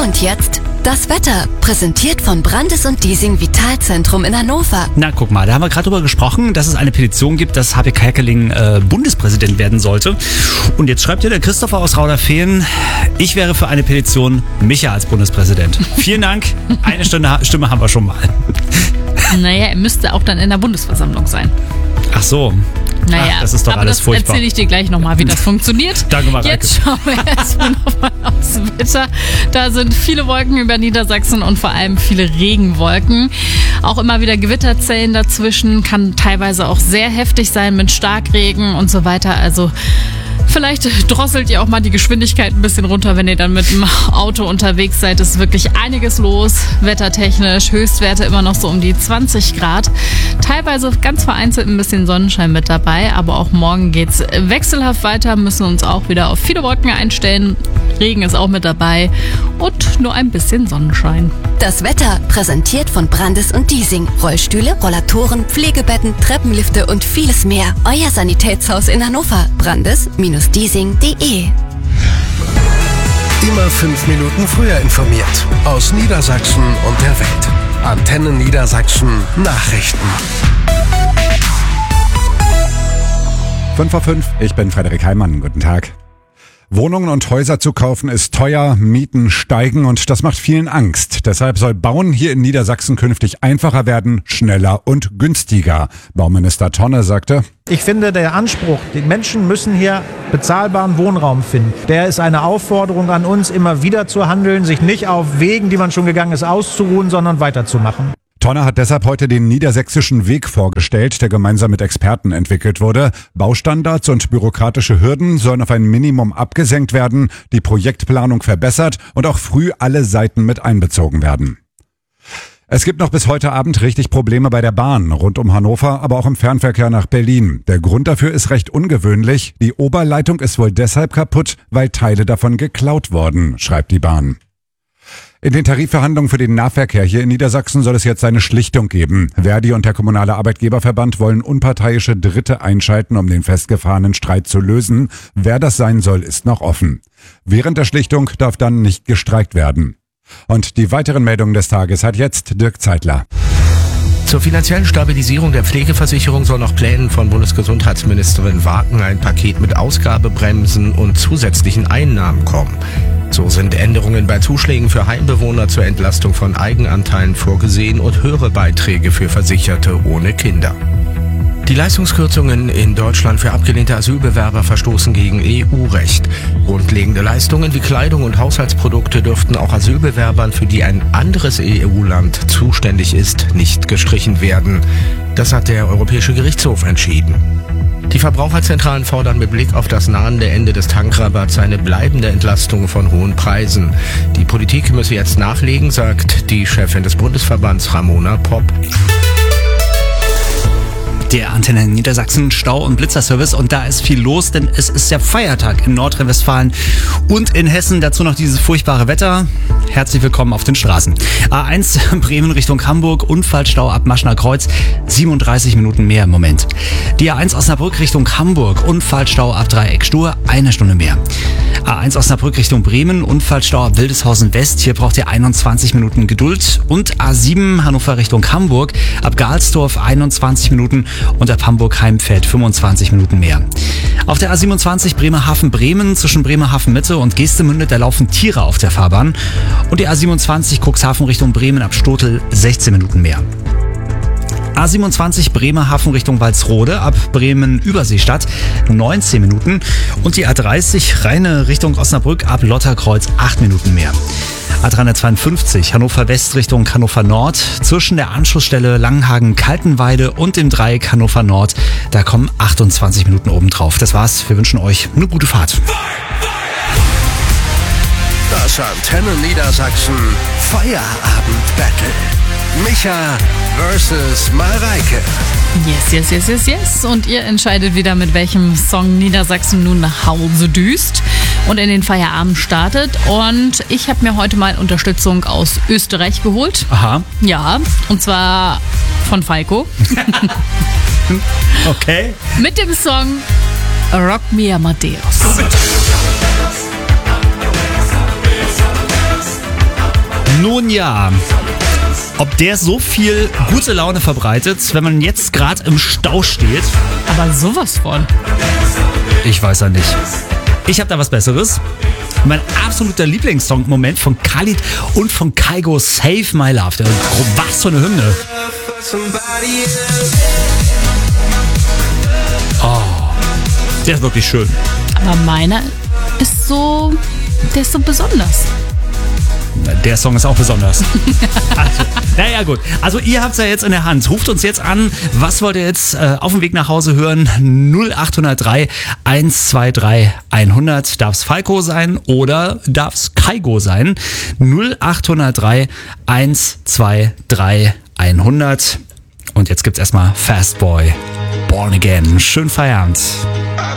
Und jetzt das Wetter, präsentiert von Brandes und Diesing Vitalzentrum in Hannover. Na, guck mal, da haben wir gerade drüber gesprochen, dass es eine Petition gibt, dass Habeck Kerkeling Bundespräsident werden sollte. Und jetzt schreibt hier der Christopher aus Rauderfehlen, ich wäre für eine Petition Micha als Bundespräsident. Vielen Dank, eine Stimme haben wir schon mal. Naja, er müsste auch dann in der Bundesversammlung sein. Ach so. Naja, das ist doch aber alles das furchtbar. erzähle ich dir gleich nochmal, wie das funktioniert. Danke, Mareike. Jetzt schauen wir erstmal nochmal aufs Wetter. Da sind viele Wolken über Niedersachsen und vor allem viele Regenwolken. Auch immer wieder Gewitterzellen dazwischen, kann teilweise auch sehr heftig sein mit Starkregen und so weiter. Also vielleicht drosselt ihr auch mal die Geschwindigkeit ein bisschen runter, wenn ihr dann mit dem Auto unterwegs seid. Es ist wirklich einiges los, wettertechnisch. Höchstwerte immer noch so um die 20 Grad. Teilweise ganz vereinzelt ein bisschen Sonnenschein mit dabei. Aber auch morgen geht's wechselhaft weiter. Müssen uns auch wieder auf viele Wolken einstellen. Regen ist auch mit dabei. Und nur ein bisschen Sonnenschein. Das Wetter, präsentiert von Brandes und Diesing. Rollstühle, Rollatoren, Pflegebetten, Treppenlifte und vieles mehr. Euer Sanitätshaus in Hannover. Brandes-Diesing.de. Immer 5 Minuten früher informiert. Aus Niedersachsen und der Welt. Antenne Niedersachsen Nachrichten. 5:05, ich bin Frederik Heimann. Guten Tag. Wohnungen und Häuser zu kaufen ist teuer, Mieten steigen und das macht vielen Angst. Deshalb soll Bauen hier in Niedersachsen künftig einfacher werden, schneller und günstiger. Bauminister Tonne sagte: Ich finde, der Anspruch, die Menschen müssen hier bezahlbaren Wohnraum finden. Der ist eine Aufforderung an uns, immer wieder zu handeln, sich nicht auf Wegen, die man schon gegangen ist, auszuruhen, sondern weiterzumachen. Tonne hat deshalb heute den niedersächsischen Weg vorgestellt, der gemeinsam mit Experten entwickelt wurde. Baustandards und bürokratische Hürden sollen auf ein Minimum abgesenkt werden, die Projektplanung verbessert und auch früh alle Seiten mit einbezogen werden. Es gibt noch bis heute Abend richtig Probleme bei der Bahn rund um Hannover, aber auch im Fernverkehr nach Berlin. Der Grund dafür ist recht ungewöhnlich. Die Oberleitung ist wohl deshalb kaputt, weil Teile davon geklaut wurden, schreibt die Bahn. In den Tarifverhandlungen für den Nahverkehr hier in Niedersachsen soll es jetzt eine Schlichtung geben. Verdi und der Kommunale Arbeitgeberverband wollen unparteiische Dritte einschalten, um den festgefahrenen Streit zu lösen. Wer das sein soll, ist noch offen. Während der Schlichtung darf dann nicht gestreikt werden. Und die weiteren Meldungen des Tages hat jetzt Dirk Zeitler. Zur finanziellen Stabilisierung der Pflegeversicherung soll nach Plänen von Bundesgesundheitsministerin Wagen ein Paket mit Ausgabebremsen und zusätzlichen Einnahmen kommen. So sind Änderungen bei Zuschlägen für Heimbewohner zur Entlastung von Eigenanteilen vorgesehen und höhere Beiträge für Versicherte ohne Kinder. Die Leistungskürzungen in Deutschland für abgelehnte Asylbewerber verstoßen gegen EU-Recht. Grundlegende Leistungen wie Kleidung und Haushaltsprodukte dürften auch Asylbewerbern, für die ein anderes EU-Land zuständig ist, nicht gestrichen werden. Das hat der Europäische Gerichtshof entschieden. Die Verbraucherzentralen fordern mit Blick auf das nahende Ende des Tankrabatts eine bleibende Entlastung von hohen Preisen. Die Politik müsse jetzt nachlegen, sagt die Chefin des Bundesverbands Ramona Popp. Der Antenne Niedersachsen Stau- und Blitzerservice, und da ist viel los, denn es ist der Feiertag in Nordrhein-Westfalen und in Hessen. Dazu noch dieses furchtbare Wetter. Herzlich willkommen auf den Straßen. A1 Bremen Richtung Hamburg, Unfallstau ab Maschner Kreuz, 37 Minuten mehr im Moment. Die A1 Osnabrück Richtung Hamburg, Unfallstau ab Dreieck Stur, 1 Stunde mehr. A1 Osnabrück Richtung Bremen, Unfallstau ab Wildeshausen West, hier braucht ihr 21 Minuten Geduld. Und A7 Hannover Richtung Hamburg, ab Galsdorf 21 Minuten und ab Hamburg-Heimfeld 25 Minuten mehr. Auf der A27 Bremerhaven-Bremen zwischen Bremerhaven-Mitte und Geestemünde, da laufen Tiere auf der Fahrbahn. Und die A27 Cuxhaven Richtung Bremen ab Stotel 16 Minuten mehr. A27 Bremerhaven Richtung Walsrode ab Bremen-Überseestadt 19 Minuten und die A30 Rheine Richtung Osnabrück ab Lotterkreuz 8 Minuten mehr. A352 Hannover West Richtung Hannover Nord zwischen der Anschlussstelle Langenhagen-Kaltenweide und dem Dreieck Hannover Nord, da kommen 28 Minuten obendrauf. Das war's, wir wünschen euch eine gute Fahrt. Das Antenne Niedersachsen Feierabend-Battle. Micha versus Mareike. Yes. Und ihr entscheidet wieder, mit welchem Song Niedersachsen nun nach Hause düst und in den Feierabend startet. Und ich habe mir heute mal Unterstützung aus Österreich geholt. Aha. Ja, und zwar von Falco. Okay. Mit dem Song Rock Me Amadeus. Nun ja, ob der so viel gute Laune verbreitet, wenn man jetzt gerade im Stau steht, Aber sowas von. ich weiß ja nicht. Ich habe da was Besseres. Mein absoluter Lieblingssong im Moment von Khalid und von Kygo, Save My Love. Was für eine Hymne. Oh, der ist wirklich schön. Aber meiner ist so, der ist so besonders. Der Song ist auch besonders. Also, naja gut, also ihr habt es ja jetzt in der Hand. Ruft uns jetzt an. Was wollt ihr jetzt auf dem Weg nach Hause hören? 0803 123 100. Darf es Falco sein oder darf es Kygo sein? 0803 123 100. Und jetzt gibt's erstmal Fastboy, Born Again. Schönen Feierabend.